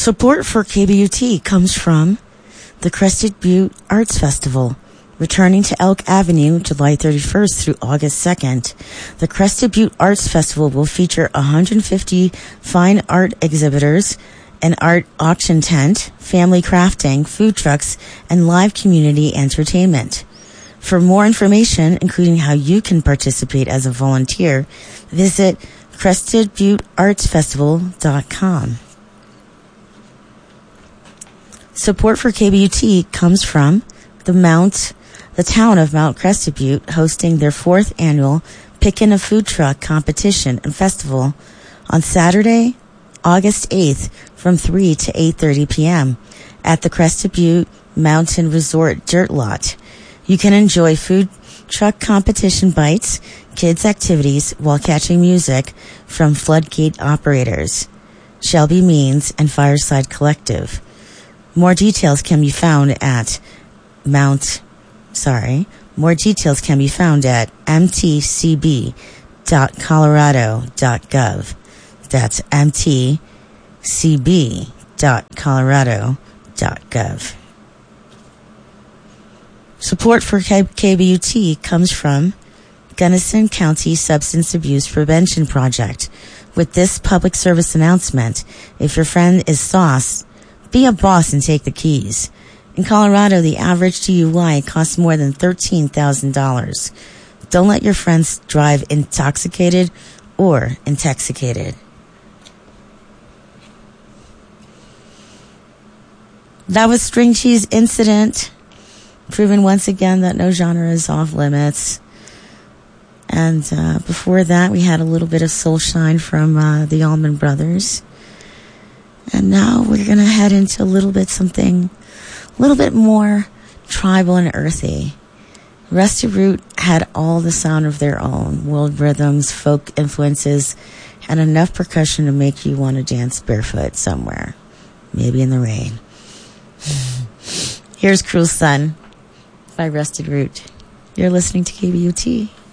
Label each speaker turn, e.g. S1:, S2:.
S1: Support for KBUT comes from the Crested Butte Arts Festival, returning to Elk Avenue July 31st through August 2nd. The Crested Butte Arts Festival will feature 150 fine art exhibitors, an art auction tent, family crafting, food trucks, and live community entertainment. For more information, including how you can participate as a volunteer, visit CrestedButteArtsFestival.com. Support for KBUT comes from the town of Mount Crested Butte, hosting their 4th annual Pickin' a Food Truck competition and festival on Saturday, August 8th from 3 to 8:30 p.m. at the Crested Butte Mountain Resort Dirt Lot. You can enjoy food truck competition bites, kids activities while catching music from Floodgate operators, Shelby Means, and Fireside Collective. More details can be found at mtcb.colorado.gov. That's mtcb.colorado.gov. Support for KBUT comes from Gunnison County Substance Abuse Prevention Project. With this public service announcement, if your friend is sauce, be a boss and take the keys. In Colorado, the average DUI costs more than $13,000. Don't let your friends drive intoxicated or intoxicated. That was String Cheese Incident, proving once again that no genre is off limits. And before that, we had a little bit of Soul Shine from the Allman Brothers. And now we're going to head into something a little bit more tribal and earthy. Rusty Root had all the sound of their own, world rhythms, folk influences, and enough percussion to make you want to dance barefoot somewhere, maybe in the rain. Here's Cruel Sun by Rusted Root. You're listening to KBUT.